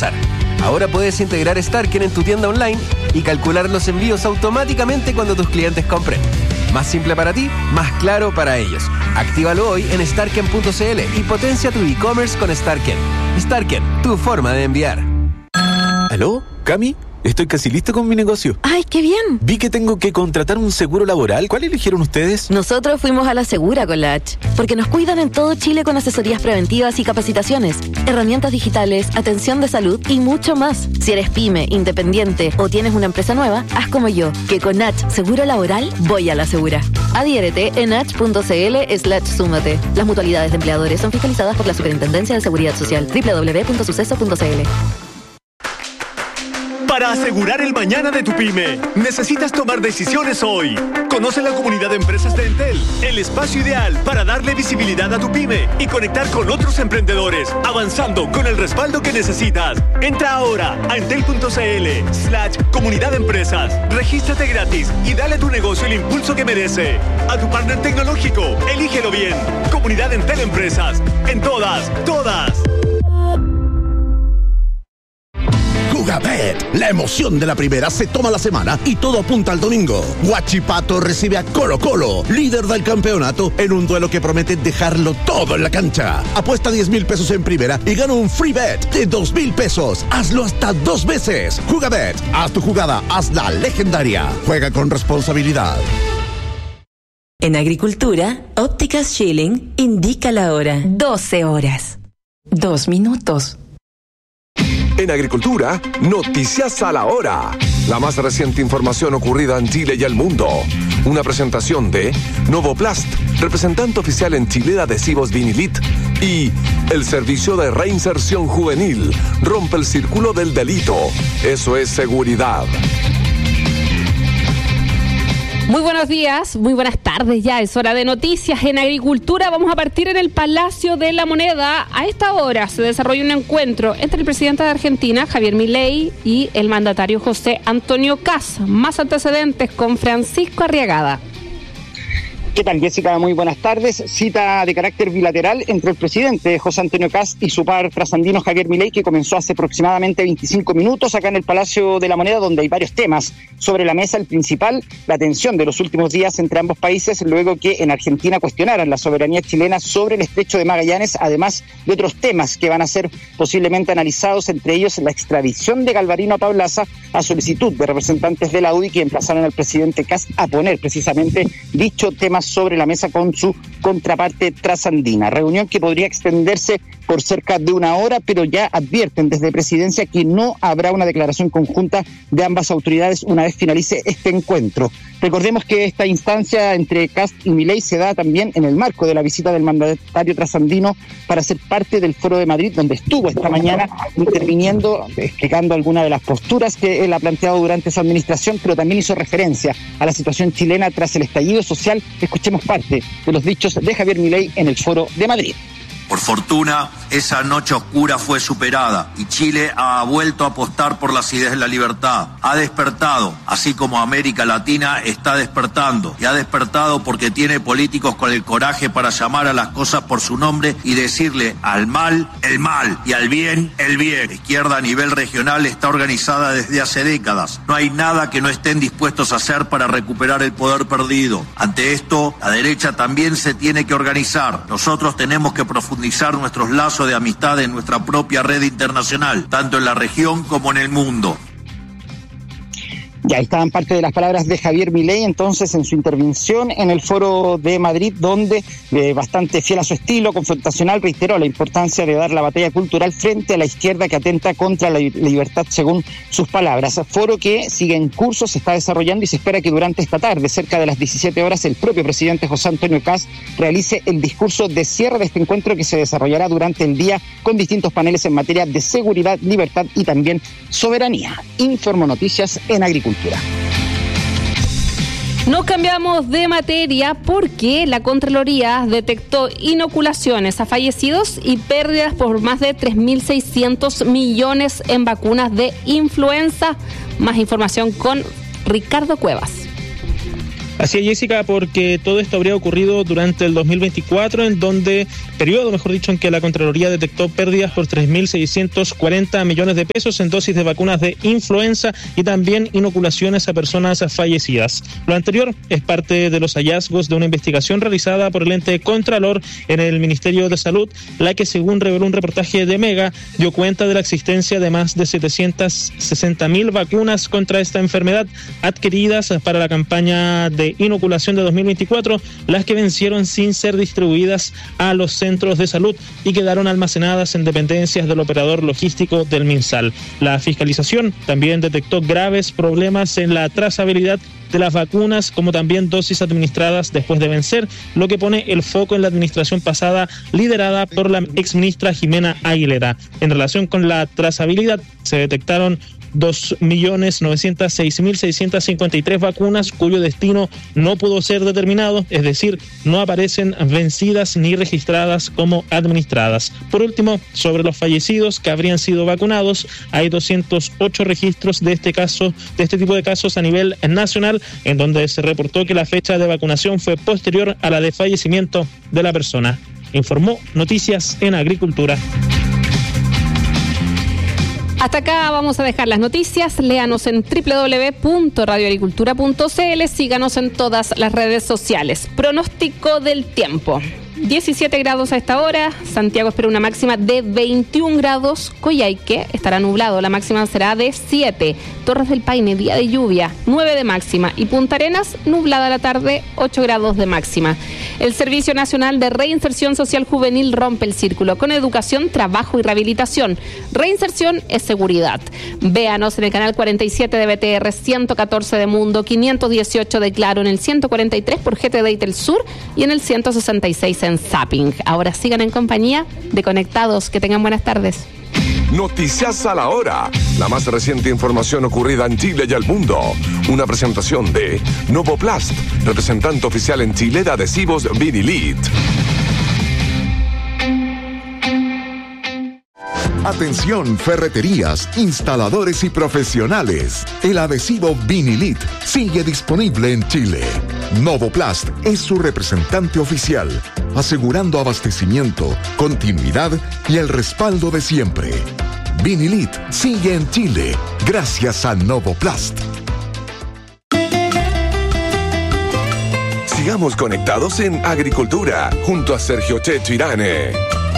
almorzar. Ahora puedes integrar Starken en tu tienda online y calcular los envíos automáticamente cuando tus clientes compren. Más simple para ti, más claro para ellos. Actívalo hoy en starken.cl y potencia tu e-commerce con Starken. Starken, tu forma de enviar. ¿Aló? ¿Cami? Estoy casi listo con mi negocio. ¡Ay, qué bien! Vi que tengo que contratar un seguro laboral. ¿Cuál eligieron ustedes? Nosotros fuimos a la Segura con la H, porque nos cuidan en todo Chile con asesorías preventivas y capacitaciones, herramientas digitales, atención de salud y mucho más. Si eres pyme, independiente o tienes una empresa nueva, haz como yo, que con H Seguro Laboral voy a la Segura. Adhiérete en h.cl/súmate. Las mutualidades de empleadores son fiscalizadas por la Superintendencia de Seguridad Social. www.suceso.cl. Para asegurar el mañana de tu pyme, necesitas tomar decisiones hoy. Conoce la comunidad de empresas de Entel, el espacio ideal para darle visibilidad a tu pyme y conectar con otros emprendedores, avanzando con el respaldo que necesitas. Entra ahora a entel.cl/comunidad de empresas. Regístrate gratis y dale a tu negocio el impulso que merece. A tu partner tecnológico, elígelo bien. Comunidad Entel Empresas. En todas. Jugabet, la emoción de la primera se toma la semana y todo apunta al domingo. Huachipato recibe a Colo Colo, líder del campeonato, en un duelo que promete dejarlo todo en la cancha. Apuesta 10,000 pesos en primera y gana un free bet de 2,000 pesos. Hazlo hasta 2 veces. Jugabet, haz tu jugada, hazla legendaria. Juega con responsabilidad. En Agricultura, Ópticas Schilling indica la hora. 12 horas. 2 minutos. En Agricultura, noticias a la hora. La más reciente información ocurrida en Chile y el mundo. Una presentación de Novoplast, representante oficial en Chile de adhesivos Vinilit. Y el servicio de reinserción juvenil rompe el círculo del delito. Eso es seguridad. Muy buenos días, muy buenas tardes ya, es hora de noticias en Agricultura. Vamos a partir en el Palacio de la Moneda. A esta hora se desarrolla un encuentro entre el presidente de Argentina, Javier Milei, y el mandatario José Antonio Kast. Más antecedentes con Francisco Arriagada. ¿Qué tal, Jessica? Muy buenas tardes. Cita de carácter bilateral entre el presidente José Antonio Kast y su par trasandino Javier Milei, que comenzó hace aproximadamente 25 minutos acá en el Palacio de la Moneda, donde hay varios temas sobre la mesa. El principal, la tensión de los últimos días entre ambos países, luego que en Argentina cuestionaran la soberanía chilena sobre el estrecho de Magallanes, además de otros temas que van a ser posiblemente analizados, entre ellos la extradición de Galvarino Paulaza a solicitud de representantes de la UDI, que emplazaron al presidente Kast a poner precisamente dicho tema sobre la mesa con su contraparte trasandina. Reunión que podría extenderse por cerca de 1 hora, pero ya advierten desde Presidencia que no habrá una declaración conjunta de ambas autoridades una vez finalice este encuentro. Recordemos que esta instancia entre Kast y Milei se da también en el marco de la visita del mandatario trasandino para ser parte del Foro de Madrid, donde estuvo esta mañana interviniendo, explicando algunas de las posturas que él ha planteado durante su administración, pero también hizo referencia a la situación chilena tras el estallido social. Escuchemos parte de los dichos de Javier Milei en el Foro de Madrid. Por fortuna, esa noche oscura fue superada y Chile ha vuelto a apostar por las ideas de la libertad. Ha despertado, así como América Latina está despertando. Y ha despertado porque tiene políticos con el coraje para llamar a las cosas por su nombre y decirle al mal, el mal, y al bien, el bien. La izquierda a nivel regional está organizada desde hace décadas. No hay nada que no estén dispuestos a hacer para recuperar el poder perdido. Ante esto, la derecha también se tiene que organizar. Nosotros tenemos que profundizar nuestros lazos de amistad en nuestra propia red internacional, tanto en la región como en el mundo. Ya estaban parte de las palabras de Javier Milei entonces en su intervención en el Foro de Madrid, donde bastante fiel a su estilo confrontacional reiteró la importancia de dar la batalla cultural frente a la izquierda que atenta contra la libertad, según sus palabras. Foro que sigue en curso, se está desarrollando y se espera que durante esta tarde, cerca de las 17 horas, el propio presidente José Antonio Kast realice el discurso de cierre de este encuentro, que se desarrollará durante el día con distintos paneles en materia de seguridad, libertad y también soberanía. Informo Noticias en Agricultura. Nos cambiamos de materia porque la Contraloría detectó inoculaciones a fallecidos y pérdidas por más de 3.600 millones en vacunas de influenza. Más información con Ricardo Cuevas. Así es, Jessica, porque todo esto habría ocurrido durante el 2024, periodo en que la Contraloría detectó pérdidas por 3.640 millones de pesos en dosis de vacunas de influenza y también inoculaciones a personas fallecidas. Lo anterior es parte de los hallazgos de una investigación realizada por el ente Contralor en el Ministerio de Salud, la que, según reveló un reportaje de Mega, dio cuenta de la existencia de más de 760.000 vacunas contra esta enfermedad adquiridas para la campaña de inoculación de 2024, las que vencieron sin ser distribuidas a los centros de salud y quedaron almacenadas en dependencias del operador logístico del MinSal. La fiscalización también detectó graves problemas en la trazabilidad de las vacunas, como también dosis administradas después de vencer, lo que pone el foco en la administración pasada liderada por la exministra Jimena Aguilera. En relación con la trazabilidad, se detectaron 2.906.653 vacunas cuyo destino no pudo ser determinado, es decir, no aparecen vencidas ni registradas como administradas. Por último, sobre los fallecidos que habrían sido vacunados, hay 208 registros de este tipo de casos a nivel nacional, en donde se reportó que la fecha de vacunación fue posterior a la de fallecimiento de la persona. Informó Noticias en Agricultura. Hasta acá vamos a dejar las noticias. Léanos en www.radioagricultura.cl. Síganos en todas las redes sociales. Pronóstico del tiempo. 17 grados a esta hora. Santiago espera una máxima de 21 grados. Coyhaique estará nublado. La máxima será de 7. Torres del Paine, día de lluvia, 9 de máxima. Y Punta Arenas, nublada la tarde, 8 grados de máxima. El Servicio Nacional de Reinserción Social Juvenil rompe el círculo con educación, trabajo y rehabilitación. Reinserción es seguridad. Véanos en el canal 47 de BTR, 114 de Mundo, 518 de Claro, en el 143 por GTD y Telsur y en el 166 en Zapping. Ahora sigan en compañía de Conectados. Que tengan buenas tardes. Noticias a la hora. La más reciente información ocurrida en Chile y el mundo. Una presentación de Novoplast, representante oficial en Chile de adhesivos Vinilit. Atención, ferreterías, instaladores y profesionales. El adhesivo Vinilit sigue disponible en Chile. Novoplast es su representante oficial, asegurando abastecimiento, continuidad y el respaldo de siempre. Vinilit sigue en Chile gracias a Novoplast. Sigamos conectados en Agricultura junto a Sergio Checho Irane.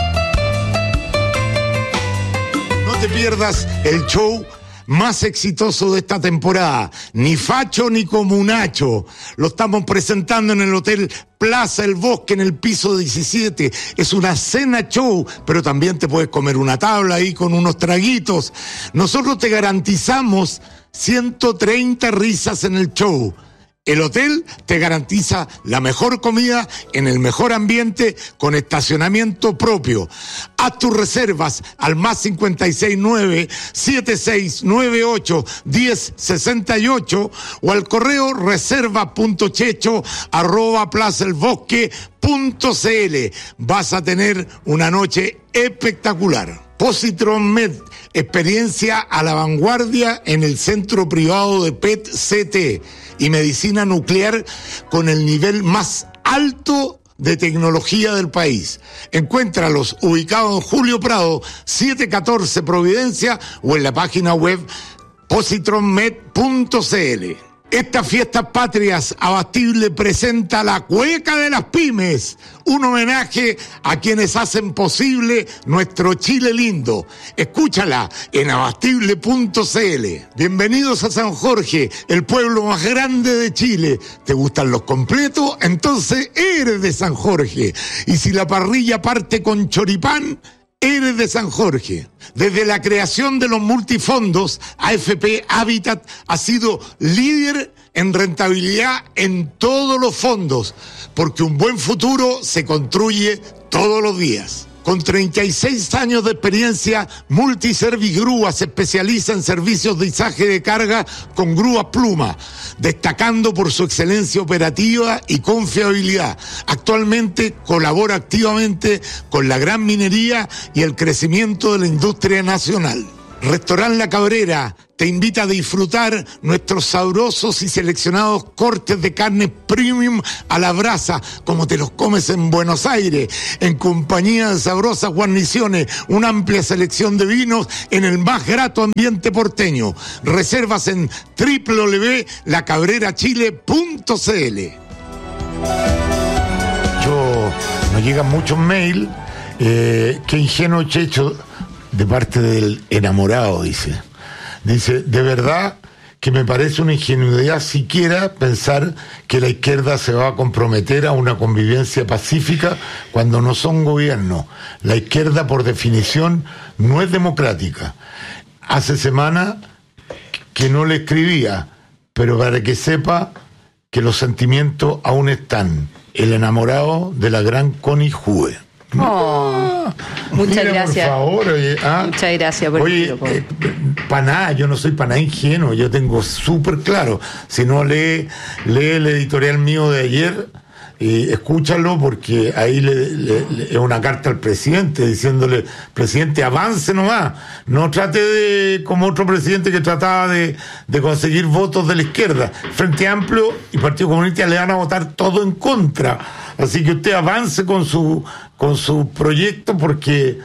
No te pierdas el show más exitoso de esta temporada, ni facho ni comunacho. Lo estamos presentando en el Hotel Plaza El Bosque, en el piso 17. Es una cena show, pero también te puedes comer una tabla ahí con unos traguitos. Nosotros te garantizamos 130 risas en el show. El hotel te garantiza la mejor comida en el mejor ambiente con estacionamiento propio. Haz tus reservas al más 569-7698-1068 o al correo reserva.checho@plazaelbosque.cl. Vas a tener una noche espectacular. Positron Med, experiencia a la vanguardia en el centro privado de PET-CT y medicina nuclear con el nivel más alto de tecnología del país. Encuéntralos ubicados en Julio Prado, 714 Providencia o en la página web positronmed.cl. Estas fiestas patrias, Abastible presenta la Cueca de las Pymes, un homenaje a quienes hacen posible nuestro Chile lindo. Escúchala en abastible.cl. Bienvenidos a San Jorge, el pueblo más grande de Chile. ¿Te gustan los completos? Entonces eres de San Jorge. Y si la parrilla parte con choripán, eres de San Jorge. Desde la creación de los multifondos, AFP Habitat ha sido líder en rentabilidad en todos los fondos, porque un buen futuro se construye todos los días. Con 36 años de experiencia, Multiservice Grúa se especializa en servicios de izaje de carga con grúas pluma, destacando por su excelencia operativa y confiabilidad. Actualmente colabora activamente con la gran minería y el crecimiento de la industria nacional. Restaurant La Cabrera te invita a disfrutar nuestros sabrosos y seleccionados cortes de carne premium a la brasa, como te los comes en Buenos Aires, en compañía de sabrosas guarniciones, una amplia selección de vinos en el más grato ambiente porteño. Reservas en www.lacabrerachile.cl. Nos llegan muchos mails. Qué ingenuo Checho de parte del enamorado, dice, de verdad que me parece una ingenuidad siquiera pensar que la izquierda se va a comprometer a una convivencia pacífica cuando no son gobierno. La izquierda, por definición, no es democrática. Hace semana que no le escribía, pero para que sepa que los sentimientos aún están. El enamorado de la gran Connie Hue. Muchas gracias. Por favor, muchas gracias por paná, yo no soy paná ingenuo, yo tengo súper claro. Si no lee el editorial mío de ayer, escúchalo, porque ahí es una carta al presidente diciéndole: presidente, avance nomás, no trate de como otro presidente que trataba de conseguir votos de la izquierda. Frente Amplio y Partido Comunista le van a votar todo en contra, así que usted avance con su proyecto, porque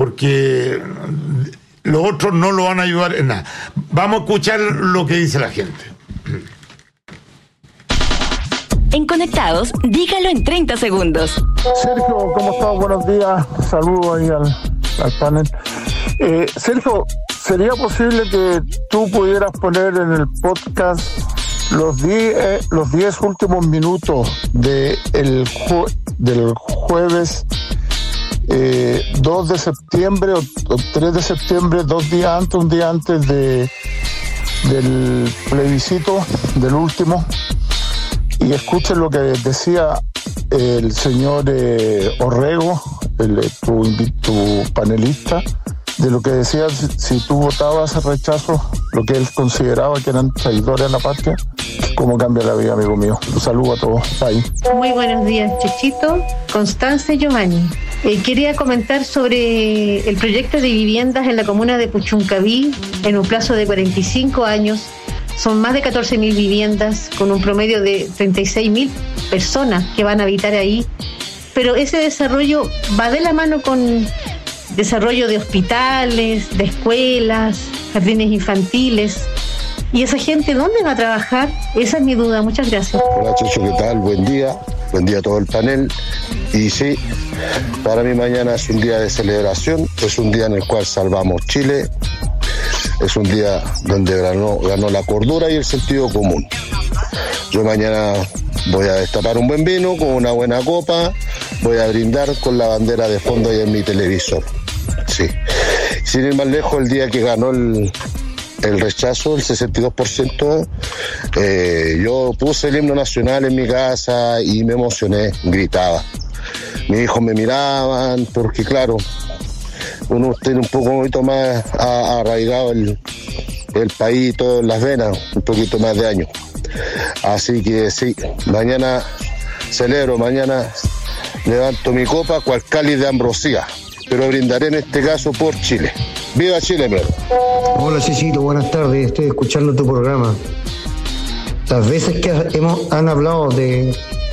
los otros no lo van a ayudar en nada. Vamos a escuchar lo que dice la gente. En Conectados, dígalo en 30 segundos. Sergio, ¿cómo estás? Buenos días. Saludos ahí al panel. Sergio, ¿sería posible que tú pudieras poner en el podcast los 10 últimos minutos del jueves 2 de septiembre o 3 de septiembre, un día antes del plebiscito, del último? Y escuchen lo que decía el señor Orrego, tu panelista, de lo que decía si tú votabas rechazo, lo que él consideraba que eran traidores a la patria. ¿Cómo cambia la vida, amigo mío? Un saludo a todos. Bye. Muy buenos días, Chechito, Constanza y Giovanni. Quería comentar sobre el proyecto de viviendas en la comuna de Puchuncaví en un plazo de 45 años. Son más de 14.000 viviendas con un promedio de 36.000 personas que van a habitar ahí. Pero ese desarrollo va de la mano con desarrollo de hospitales, de escuelas, jardines infantiles. ¿Y esa gente dónde va a trabajar? Esa es mi duda. Muchas gracias. Hola, Checho, ¿qué tal? Buen día a todo el panel. Y sí, para mí mañana es un día de celebración, es un día en el cual salvamos Chile. Es un día donde ganó la cordura y el sentido común. Yo mañana voy a destapar un buen vino con una buena copa, voy a brindar con la bandera de fondo ahí en mi televisor. Sí. Sin ir más lejos, el día que ganó el rechazo, el 62%, yo puse el himno nacional en mi casa y me emocioné, gritaba. Mis hijos me miraban, porque claro, uno tiene un poquito más arraigado el país, todo en las venas, un poquito más de años. Así que sí, mañana celebro, mañana levanto mi copa cual cáliz de ambrosía, pero brindaré en este caso por Chile. ¡Viva Chile, bro! Hola, Cecito, buenas tardes, estoy escuchando tu programa. Las veces que han hablado del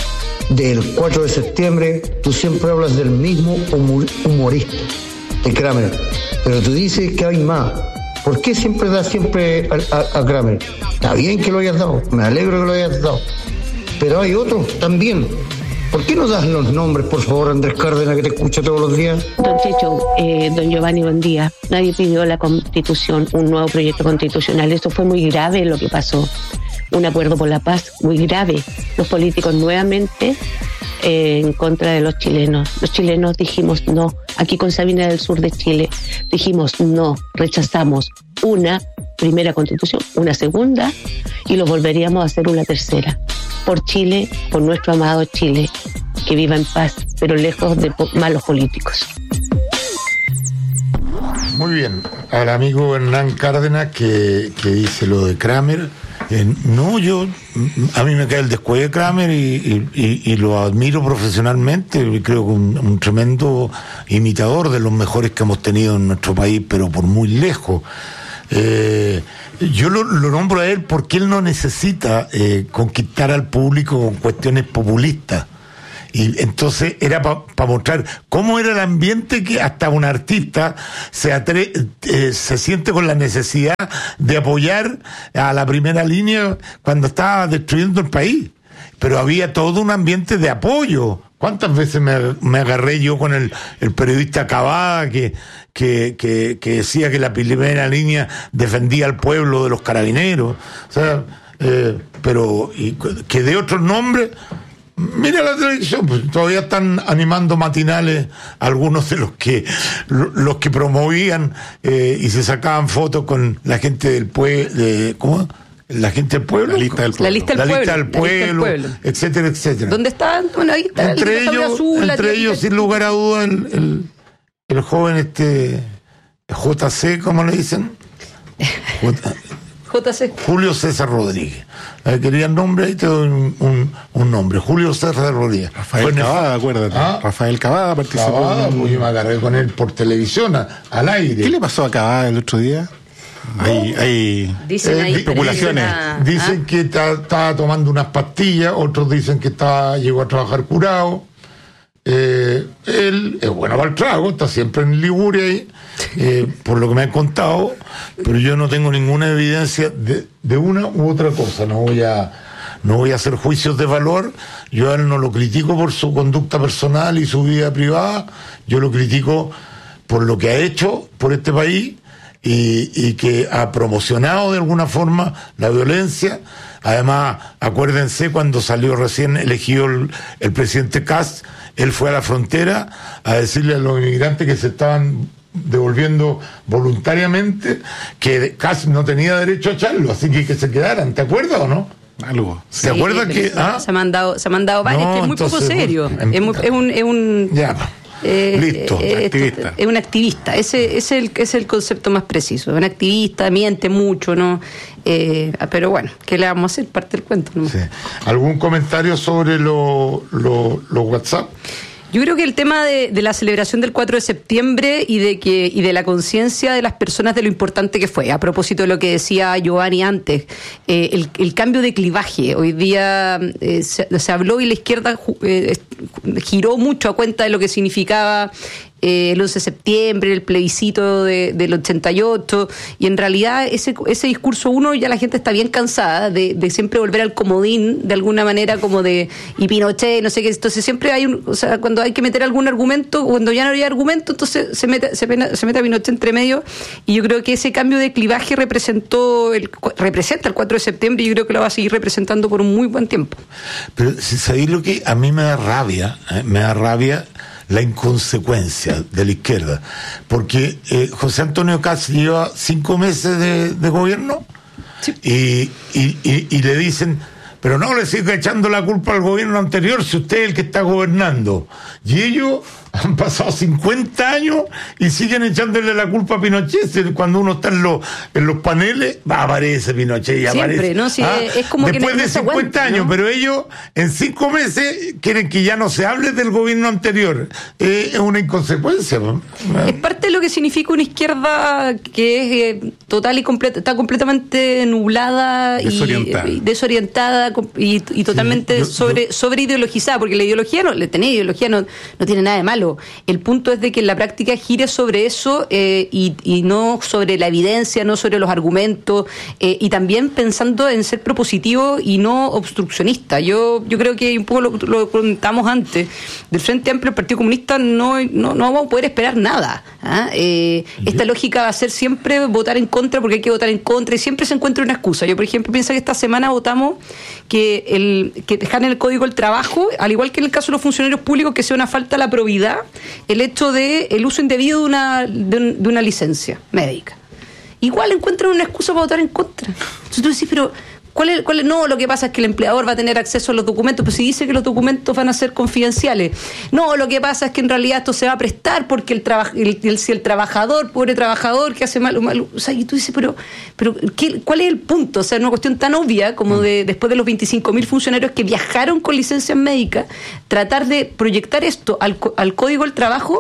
4 de septiembre, tú siempre hablas del mismo humorista, de Kramer, pero tú dices que hay más. ¿Por qué siempre das a Kramer? Está bien que lo hayas dado, me alegro que lo hayas dado, pero hay otros también. ¿Por qué no das los nombres, por favor, Andrés Cárdenas, que te escucha todos los días? Don Checho, don Giovanni, buen día. Nadie pidió la Constitución, un nuevo proyecto constitucional. Esto fue muy grave lo que pasó. Un acuerdo por la paz muy grave. Los políticos nuevamente en contra de los chilenos. Los chilenos dijimos no. Aquí con Sabina del Sur de Chile dijimos no, rechazamos una primera constitución, una segunda, y lo volveríamos a hacer una tercera. Por Chile, por nuestro amado Chile, que viva en paz, pero lejos de malos políticos. Muy bien, al amigo Hernán Cárdenas que dice lo de Kramer. A mí me cae el descuello de Kramer y lo admiro profesionalmente. Creo que un tremendo imitador de los mejores que hemos tenido en nuestro país, pero por muy lejos. Yo lo nombro a él porque él no necesita conquistar al público con cuestiones populistas. Y entonces era para mostrar cómo era el ambiente que hasta un artista se siente con la necesidad de apoyar a la primera línea cuando estaba destruyendo el país. Pero había todo un ambiente de apoyo. ¿Cuántas veces me agarré yo con el periodista Cavada que decía que la primera línea defendía al pueblo de los carabineros? O sea, pero que de otros nombres. Mira la televisión, pues todavía están animando matinales algunos de los que promovían y se sacaban fotos con la gente del pueblo, ¿cómo? La gente del pueblo. La lista del pueblo, etcétera, etcétera. ¿Dónde estaban? Bueno, ahí está. Entre ellos, sin lugar a dudas, el joven JC, ¿cómo le dicen? JC. Julio César Rodríguez. Quería el nombre, ahí te doy un nombre. Julio César Rodríguez. Rafael Cavada, acuérdate. Rafael Cavada participó. Pues yo me agarré con él por televisión, al aire. ¿Qué le pasó a Cavada el otro día? Hay especulaciones. Dicen que estaba tomando unas pastillas, otros dicen que llegó a trabajar curado. Él es bueno para el trago, está siempre en Liguria ahí, por lo que me han contado, pero yo no tengo ninguna evidencia de una u otra cosa. No voy a hacer juicios de valor. Yo a él no lo critico por su conducta personal y su vida privada, yo lo critico por lo que ha hecho por este país y que ha promocionado de alguna forma la violencia. Además, acuérdense cuando salió recién elegido el presidente Kast, él fue a la frontera a decirle a los inmigrantes que se estaban devolviendo voluntariamente que Kast no tenía derecho a echarlo, así que se quedaran. ¿Te acuerdas o no? Algo. ¿Te acuerdas que se me han dado varios? No, que es muy poco serio. Es un listo, activista. Es un activista. Ese es el concepto más preciso. Es un activista, miente mucho, ¿no? Pero bueno, ¿qué le vamos a hacer? Parte del cuento, ¿no? Sí. ¿Algún comentario sobre los WhatsApp? Yo creo que el tema de la celebración del 4 de septiembre y de la conciencia de las personas de lo importante que fue, a propósito de lo que decía Giovanni antes, el cambio de clivaje. Hoy día se habló y la izquierda giró mucho a cuenta de lo que significaba el 11 de septiembre, el plebiscito del 88, y en realidad ese discurso ya la gente está bien cansada de siempre volver al comodín, de alguna manera, como y Pinochet, no sé qué. Entonces siempre hay cuando hay que meter algún argumento, cuando ya no había argumento, entonces se mete a Pinochet entre medio, y yo creo que ese cambio de clivaje representa el 4 de septiembre, y yo creo que lo va a seguir representando por un muy buen tiempo. Pero ¿sabéis lo que a mí me da rabia? Me da rabia la inconsecuencia de la izquierda, porque José Antonio Kast lleva 5 meses de gobierno, sí. y le dicen, pero no le siga echando la culpa al gobierno anterior si usted es el que está gobernando, y ellos han pasado 50 años y siguen echándole la culpa a Pinochet. Cuando uno está en los paneles, aparece Pinochet y siempre, aparece. ¿no? Sí, es como después que de 50 aguanta, años, ¿no? Pero ellos en 5 meses quieren que ya no se hable del gobierno anterior. Es una inconsecuencia. Es parte de lo que significa una izquierda que es total y completa, está completamente nublada y desorientada y totalmente sobre ideologizada, porque la ideología no tiene nada de malo. El punto es de que en la práctica gire sobre eso y no sobre la evidencia, no sobre los argumentos, y también pensando en ser propositivo y no obstruccionista. Yo creo que un poco lo comentamos antes, del Frente Amplio, el Partido Comunista no vamos a poder esperar nada. Esta lógica va a ser siempre votar en contra porque hay que votar en contra, y siempre se encuentra una excusa. Yo, por ejemplo, pienso que esta semana votamos que dejar en el Código del Trabajo, al igual que en el caso de los funcionarios públicos, que sea una falta a la probidad el hecho de el uso indebido de una licencia médica. Igual encuentran una excusa para votar en contra. Entonces tú decís, pero ¿cuál es? No, lo que pasa es que el empleador va a tener acceso a los documentos, pues si dice que los documentos van a ser confidenciales. No, lo que pasa es que en realidad esto se va a prestar porque si el trabajador, pobre trabajador que hace mal, o sea, y tú dices, pero ¿cuál es el punto? O sea, una cuestión tan obvia como después de los 25.000 funcionarios que viajaron con licencias médicas, tratar de proyectar esto al Código del Trabajo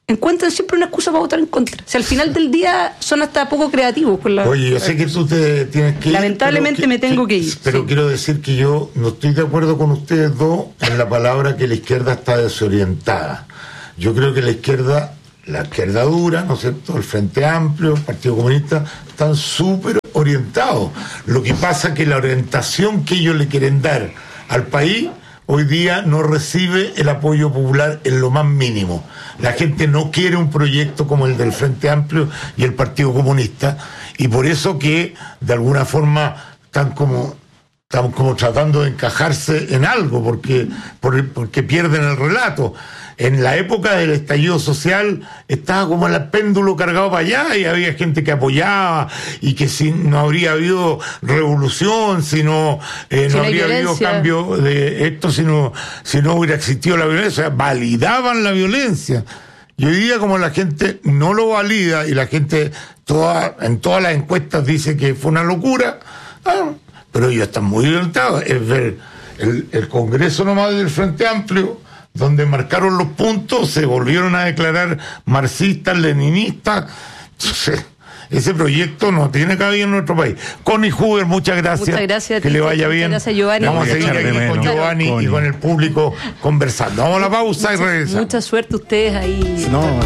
encuentran siempre una excusa para votar en contra. O sea, al final del día son hasta poco creativos con la... Oye, yo sé que tú te tienes que ir. Lamentablemente me tengo que ir. Pero quiero decir que yo no estoy de acuerdo con ustedes dos en la palabra que la izquierda está desorientada. Yo creo que la izquierda dura, ¿no es cierto?, el Frente Amplio, el Partido Comunista, están súper orientados. Lo que pasa es que la orientación que ellos le quieren dar al país hoy día no recibe el apoyo popular en lo más mínimo. La gente no quiere un proyecto como el del Frente Amplio y el Partido Comunista, y por eso que de alguna forma están como tratando de encajarse en algo, porque pierden el relato. En la época del estallido social estaba como el péndulo cargado para allá y había gente que apoyaba y que si no habría habido revolución, si no habría habido cambio de esto, si no hubiera existido la violencia, validaban la violencia. Y hoy día, como la gente no lo valida y la gente en todas las encuestas dice que fue una locura, pero ellos están muy orientados. Es ver el Congreso nomás del Frente Amplio, donde marcaron los puntos, se volvieron a declarar marxistas, leninistas. Ese proyecto no tiene cabida en nuestro país. Connie Huber, muchas gracias. Muchas gracias. Que le vaya bien. Gracias, Giovanni. Vamos a seguir aquí con Giovanni y con el público conversando. Vamos a la pausa y regresamos. Mucha suerte ustedes ahí.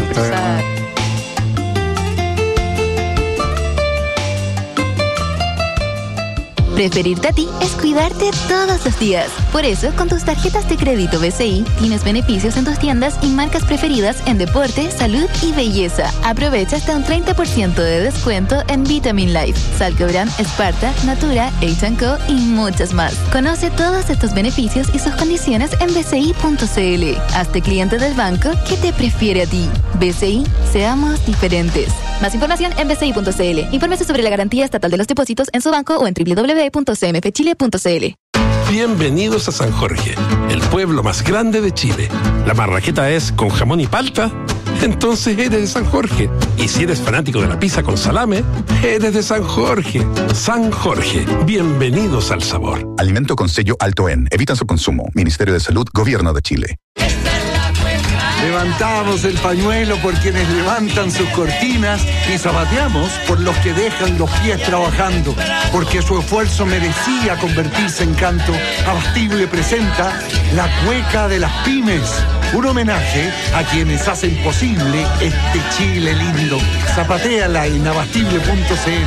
Preferirte a ti es cuidarte todos los días. Por eso, con tus tarjetas de crédito BCI, tienes beneficios en tus tiendas y marcas preferidas en deporte, salud y belleza. Aprovecha hasta un 30% de descuento en Vitamin Life, Salcobran, Sparta, Natura, H&Co y muchas más. Conoce todos estos beneficios y sus condiciones en bci.cl. Hazte cliente del banco que te prefiere a ti. BCI, seamos diferentes. Más información en bci.cl. Infórmese sobre la garantía estatal de los depósitos en su banco o en www.cmfchile.cl. Bienvenidos a San Jorge, el pueblo más grande de Chile. ¿La marraqueta es con jamón y palta? Entonces eres de San Jorge. Y si eres fanático de la pizza con salame, eres de San Jorge. San Jorge, bienvenidos al sabor. Alimento con sello alto en. Evitan su consumo. Ministerio de Salud, Gobierno de Chile. Levantamos el pañuelo por quienes levantan sus cortinas y zapateamos por los que dejan los pies trabajando, porque su esfuerzo merecía convertirse en canto. Abastible presenta La Cueca de las Pymes, un homenaje a quienes hacen posible este Chile lindo. Zapatéala en abastible.cl.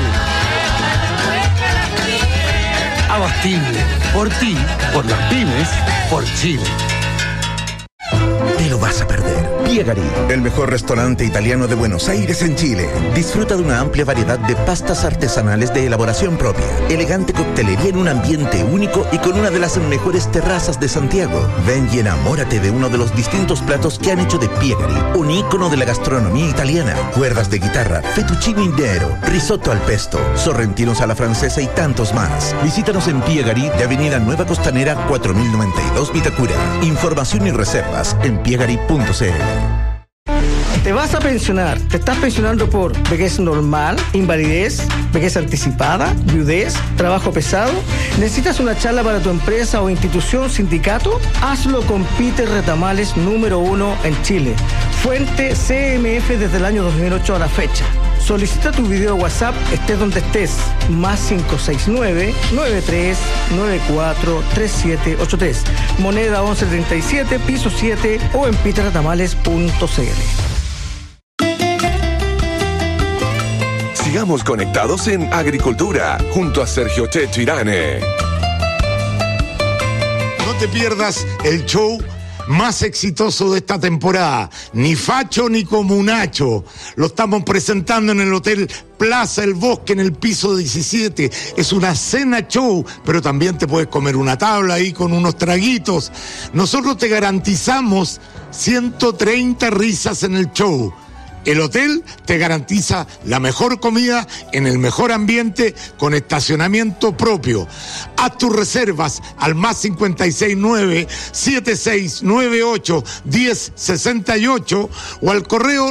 Abastible, por ti, por las pymes, por Chile. Te lo vas a perder. Piegari, el mejor restaurante italiano de Buenos Aires en Chile. Disfruta de una amplia variedad de pastas artesanales de elaboración propia, elegante coctelería en un ambiente único y con una de las mejores terrazas de Santiago. Ven y enamórate de uno de los distintos platos que han hecho de Piegari un ícono de la gastronomía italiana. Cuerdas de guitarra, fettuccine nero, risotto al pesto, sorrentinos a la francesa y tantos más. Visítanos en Piegari de Avenida Nueva Costanera 4092 Vitacura. Información y reservas en piegari.cl. Te vas a pensionar, te estás pensionando por vejez normal, invalidez, vejez anticipada, viudez, trabajo pesado. ¿Necesitas una charla para tu empresa o institución, sindicato? Hazlo con Peter Retamales, número 1 en Chile. Fuente CMF desde el año 2008 a la fecha. Solicita tu video WhatsApp, estés donde estés, más 569-9394-3783. Moneda 1137, piso 7 o en peterretamales.cl. Sigamos conectados en Agricultura, junto a Sergio Checho Irane. No te pierdas el show más exitoso de esta temporada, Ni Facho ni Comunacho. Lo estamos presentando en el Hotel Plaza El Bosque, en el piso 17. Es una cena show, pero también te puedes comer una tabla ahí con unos traguitos. Nosotros te garantizamos 130 risas en el show. El hotel te garantiza la mejor comida en el mejor ambiente con estacionamiento propio. Haz tus reservas al más 569-7698-1068 o al correo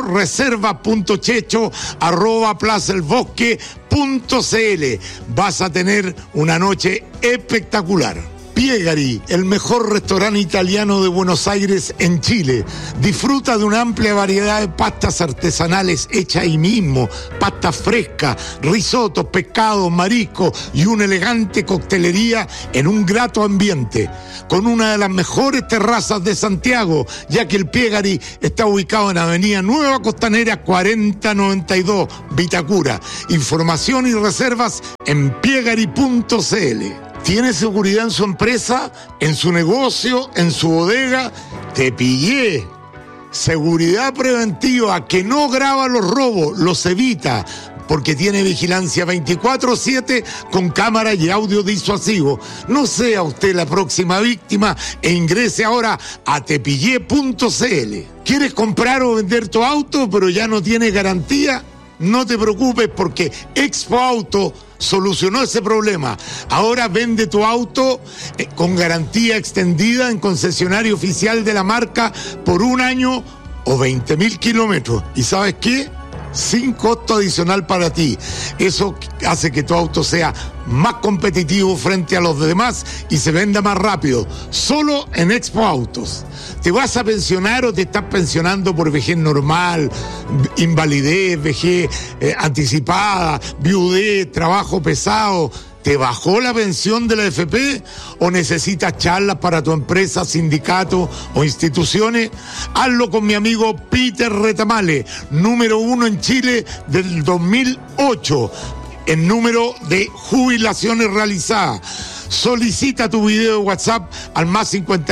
reserva.checho@plazaelbosque.cl. Vas a tener una noche espectacular. Piegari, el mejor restaurante italiano de Buenos Aires en Chile. Disfruta de una amplia variedad de pastas artesanales hechas ahí mismo, pastas frescas, risotos, pescados, mariscos y una elegante coctelería en un grato ambiente, con una de las mejores terrazas de Santiago, ya que el Piegari está ubicado en Avenida Nueva Costanera 4092, Vitacura. Información y reservas en piegari.cl. ¿Tiene seguridad en su empresa, en su negocio, en su bodega? Te pillé. Seguridad preventiva que no graba los robos, los evita, porque tiene vigilancia 24/7 con cámara y audio disuasivo. No sea usted la próxima víctima e ingrese ahora a tepillé.cl. ¿Quieres comprar o vender tu auto pero ya no tiene garantía? No te preocupes, porque Expo Auto solucionó ese problema. Ahora vende tu auto con garantía extendida en concesionario oficial de la marca por 1 año o 20.000 kilómetros. ¿Y sabes qué? Sin costo adicional para ti. Eso hace que tu auto sea más competitivo frente a los demás y se venda más rápido. Solo en Expo Autos. ¿Te vas a pensionar o te estás pensionando por vejez normal, invalidez, vejez anticipada, viudez, trabajo pesado? ¿Te bajó la pensión de la AFP o necesitas charlas para tu empresa, sindicato o instituciones? Hazlo con mi amigo Peter Retamale, número 1 en Chile del 2008 en número de jubilaciones realizadas. Solicita tu video de WhatsApp al más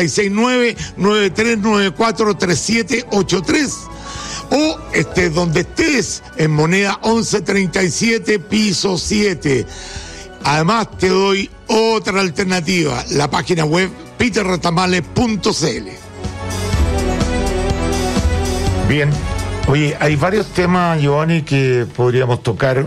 569-9394-3783 o estés donde estés, en moneda 1137, piso 7. Además te doy otra alternativa, la página web peterretamale.cl. Bien, oye, hay varios temas, Giovanni, que podríamos tocar.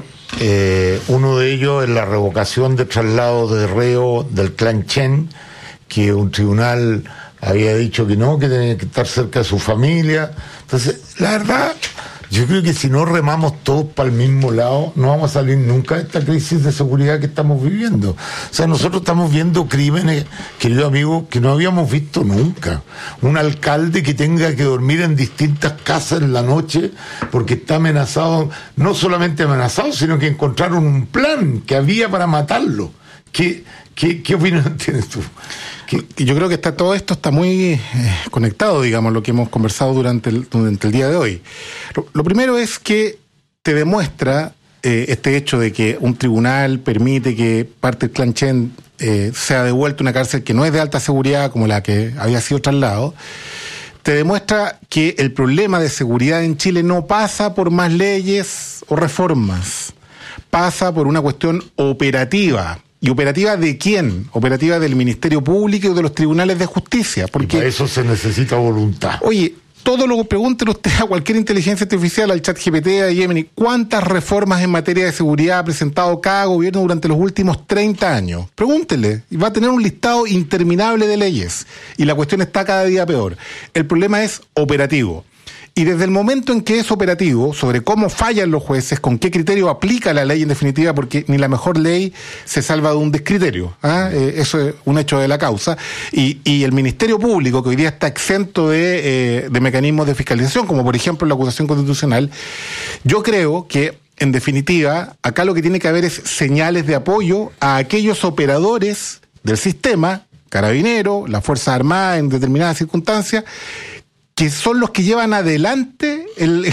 Uno de ellos es la revocación de traslado de reo del clan Chen, que un tribunal había dicho que no, que tenía que estar cerca de su familia. Entonces, la verdad, yo creo que si no remamos todos para el mismo lado, no vamos a salir nunca de esta crisis de seguridad que estamos viviendo. O sea, nosotros estamos viendo crímenes, querido amigo, que no habíamos visto nunca. Un alcalde que tenga que dormir en distintas casas en la noche porque está amenazado, no solamente amenazado, sino que encontraron un plan que había para matarlo. ¿Qué opinión tienes tú? Yo creo que todo esto está muy conectado, digamos, lo que hemos conversado durante el día de hoy. Lo primero es que te demuestra este hecho de que un tribunal permite que parte del clan Chen sea devuelto a una cárcel que no es de alta seguridad como la que había sido trasladado. Te demuestra que el problema de seguridad en Chile no pasa por más leyes o reformas, pasa por una cuestión operativa. ¿Y operativa de quién? Operativa del Ministerio Público y de los tribunales de justicia. Porque, y para eso se necesita voluntad. Oye, todo lo que pregúntele usted a cualquier inteligencia artificial, al ChatGPT, a Gemini, ¿cuántas reformas en materia de seguridad ha presentado cada gobierno durante los últimos 30 años? Pregúntele, y va a tener un listado interminable de leyes. Y la cuestión está cada día peor. El problema es operativo. Y desde el momento en que es operativo, sobre cómo fallan los jueces, con qué criterio aplica la ley en definitiva, porque ni la mejor ley se salva de un descriterio, eso es un hecho de la causa, y el Ministerio Público, que hoy día está exento de mecanismos de fiscalización, como por ejemplo la acusación constitucional, yo creo que, en definitiva, acá lo que tiene que haber es señales de apoyo a aquellos operadores del sistema, Carabineros, las Fuerzas Armadas en determinadas circunstancias, que son los que llevan adelante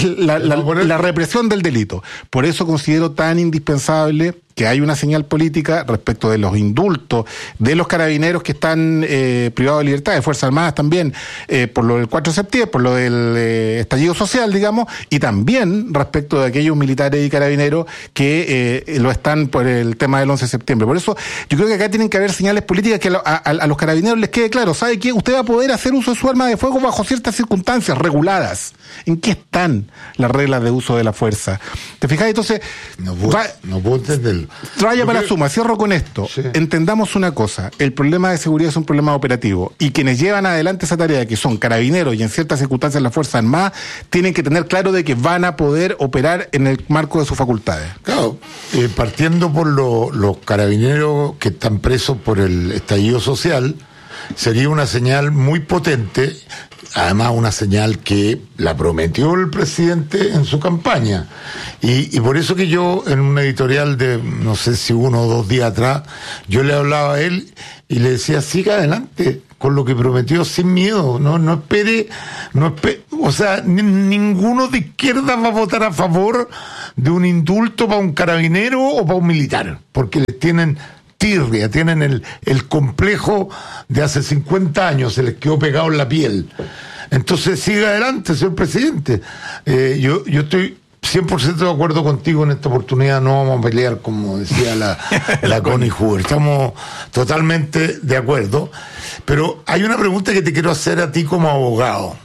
la represión del delito. Por eso considero tan indispensable que hay una señal política respecto de los indultos de los carabineros que están privados de libertad, de Fuerzas Armadas también, por lo del 4 de septiembre, por lo del estallido social, digamos, y también respecto de aquellos militares y carabineros que lo están por el tema del 11 de septiembre. Por eso yo creo que acá tienen que haber señales políticas que a los carabineros les quede claro. ¿Sabe qué? Usted va a poder hacer uso de su arma de fuego bajo ciertas circunstancias reguladas. ¿En qué están las reglas de uso de la fuerza? ¿Te fijas? Entonces... No puedo entenderlo. hacerlo. Traya para la suma, cierro con esto. Sí. Entendamos una cosa, el problema de seguridad es un problema operativo y quienes llevan adelante esa tarea, que son carabineros y en ciertas circunstancias las Fuerzas Armadas, tienen que tener claro de que van a poder operar en el marco de sus facultades. Claro, partiendo por los carabineros que están presos por el estallido social, sería una señal muy potente, además una señal que la prometió el presidente en su campaña. Y por eso que yo, en un editorial de, no sé si 1 o 2 días atrás, yo le hablaba a él y le decía, siga adelante con lo que prometió sin miedo, no espere, o sea, ninguno de izquierda va a votar a favor de un indulto para un carabinero o para un militar, porque les tienen tirria, tienen el complejo de hace 50 años, se les quedó pegado en la piel. Entonces siga adelante, señor presidente. Yo estoy 100% de acuerdo contigo en esta oportunidad, no vamos a pelear como decía la Connie Huber, estamos totalmente de acuerdo, pero hay una pregunta que te quiero hacer a ti como abogado.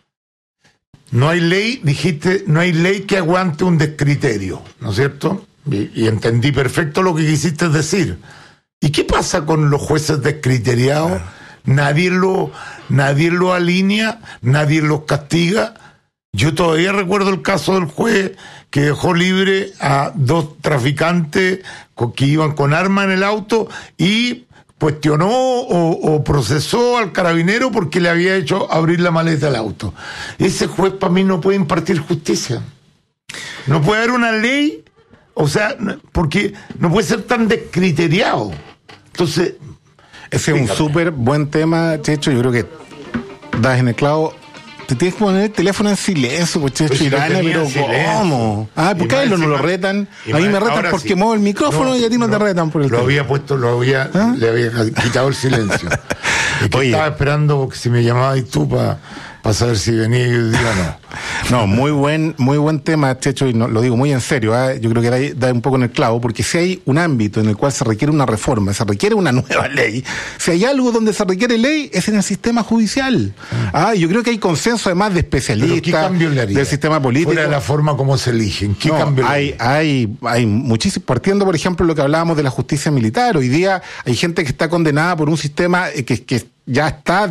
No hay ley, dijiste, no hay ley que aguante un descriterio, ¿no es cierto? Y entendí perfecto lo que quisiste decir. ¿Y qué pasa con los jueces descriteriados? Nadie lo alinea, nadie los castiga. Yo todavía recuerdo el caso del juez que dejó libre a 2 traficantes que iban con armas en el auto y cuestionó o procesó al carabinero porque le había hecho abrir la maleta del auto. Ese juez para mí no puede impartir justicia. No puede haber una ley, o sea, porque no puede ser tan descriteriado. Entonces, ese es un súper buen tema, Checho. Yo creo que das en el clavo. Te tienes que poner el teléfono en silencio, pues, Checho Irane, pero ¿cómo? ¿Por qué a él no lo retan? A mí me retan porque muevo el micrófono y a ti no te retan por el teléfono. Le había quitado el silencio. Es que estaba esperando que si me llamabas tú para saber si venía y yo diga no. No, muy buen tema, Checho, y lo digo muy en serio, yo creo que da un poco en el clavo, porque si hay un ámbito en el cual se requiere una reforma, se requiere una nueva ley, si hay algo donde se requiere ley, es en el sistema judicial. Yo creo que hay consenso además de especialistas del sistema político. Fuera de la forma como se eligen, ¿qué cambio le haría? Hay muchísimo, partiendo por ejemplo de lo que hablábamos de la justicia militar, hoy día hay gente que está condenada por un sistema que ya está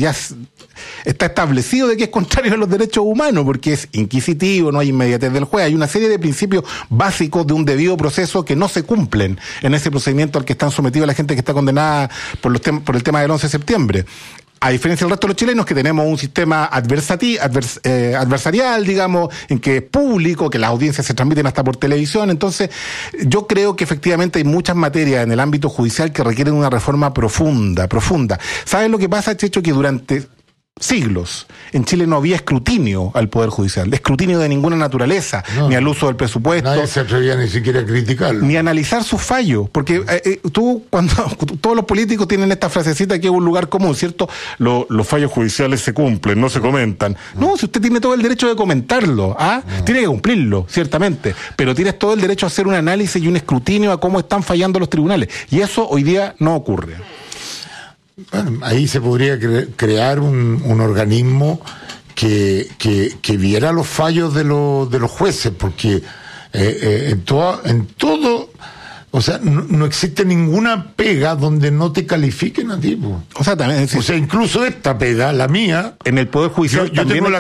establecido de que es contrario a los derechos humanos, porque es inquisitivo, no hay inmediatez del juez, hay una serie de principios básicos de un debido proceso que no se cumplen en ese procedimiento al que están sometidos la gente que está condenada por el tema del 11 de septiembre. A diferencia del resto de los chilenos, que tenemos un sistema adversarial, digamos, en que es público, que las audiencias se transmiten hasta por televisión. Entonces, yo creo que efectivamente hay muchas materias en el ámbito judicial que requieren una reforma profunda. ¿Sabes lo que pasa, Checho? Que durante siglos en Chile no había escrutinio al Poder Judicial, escrutinio de ninguna naturaleza, ni al uso del presupuesto. Nadie se atrevía ni siquiera a criticarlo. Ni a analizar sus fallos, porque cuando todos los políticos tienen esta frasecita que es un lugar común, ¿cierto? Los fallos judiciales se cumplen, no se comentan. No, si usted tiene todo el derecho de comentarlo, tiene que cumplirlo, ciertamente, pero tienes todo el derecho a hacer un análisis y un escrutinio a cómo están fallando los tribunales, y eso hoy día no ocurre. Bueno, ahí se podría crear un organismo que viera los fallos de los jueces, porque en todo, o sea, no existe ninguna pega donde no te califiquen a ti. O sea, también, o sea, incluso esta pega, la mía, en el Poder Judicial yo tengo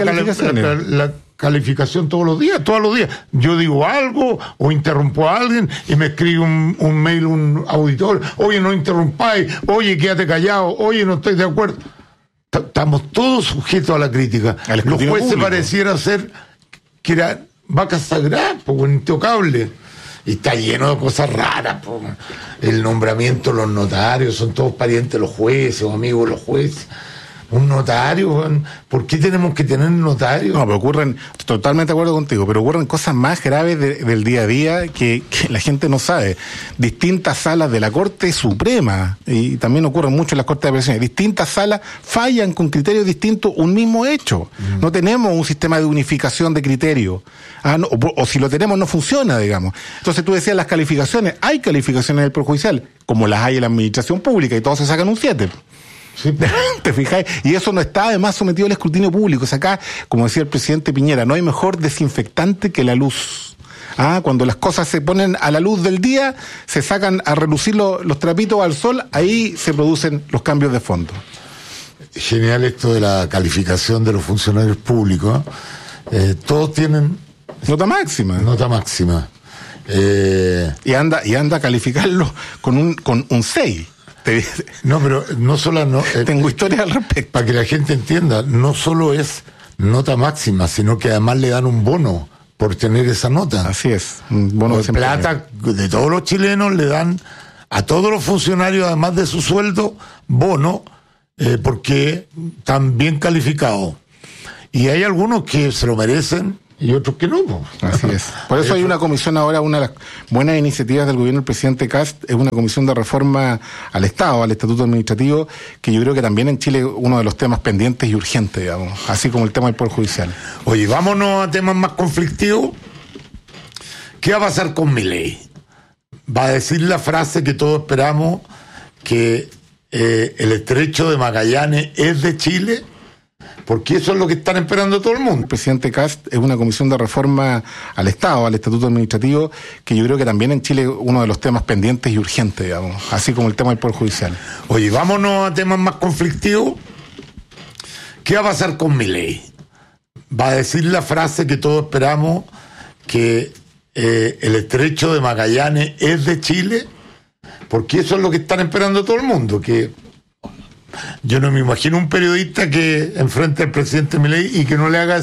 la calificación todos los días. Yo digo algo o interrumpo a alguien y me escribe un mail, un auditor, oye, no interrumpáis, oye, quédate callado, oye, no estoy de acuerdo. Estamos todos sujetos a la crítica. Los jueces pareciera ser que eran vacas sagradas, intocable. Y está lleno de cosas raras, el nombramiento de los notarios, son todos parientes de los jueces o amigos de los jueces. Un notario, ¿por qué tenemos que tener notario? No, pero ocurren, totalmente de acuerdo contigo, pero ocurren cosas más graves del día a día que la gente no sabe. Distintas salas de la Corte Suprema, y también ocurren mucho en las Cortes de Apelaciones, distintas salas fallan con criterios distintos un mismo hecho. No tenemos un sistema de unificación de criterios, o si lo tenemos no funciona, digamos. Entonces tú decías las calificaciones, hay calificaciones en el Poder Judicial, como las hay en la administración pública, y todos se sacan un 7. Sí. ¿Te fijáis? Y eso no está además sometido al escrutinio público. O sea, acá, como decía el presidente Piñera, no hay mejor desinfectante que la luz. Cuando las cosas se ponen a la luz del día, se sacan a relucir los trapitos al sol, ahí se producen los cambios de fondo. Genial esto de la calificación de los funcionarios públicos. Todos tienen nota máxima. Y anda a calificarlo con un 6. No, pero no solo... tengo historias al respecto. Para que la gente entienda, no solo es nota máxima, sino que además le dan un bono por tener esa nota. Así es, un bono de plata de todos los chilenos, le dan a todos los funcionarios, además de su sueldo, bono, porque están bien calificados. Y hay algunos que se lo merecen y otros que no. Así es. Por eso hay una comisión ahora, una de las buenas iniciativas del gobierno del presidente Kast es una comisión de reforma al Estado, al Estatuto Administrativo, que yo creo que también en Chile es uno de los temas pendientes y urgentes, digamos, así como el tema del Poder Judicial. Oye, vámonos a temas más conflictivos. ¿Qué va a pasar con Milei? Va a decir la frase que todos esperamos, que el estrecho de Magallanes es de Chile, porque eso es lo que están esperando todo el mundo. El presidente Kast es una comisión de reforma al Estado, al Estatuto Administrativo, que yo creo que también en Chile es uno de los temas pendientes y urgentes, digamos, así como el tema del Poder Judicial. Oye, vámonos a temas más conflictivos. ¿Qué va a pasar con Milei? Va a decir la frase que todos esperamos, que el estrecho de Magallanes es de Chile, porque eso es lo que están esperando todo el mundo, que yo no me imagino un periodista que enfrente al presidente Milei y que no le haga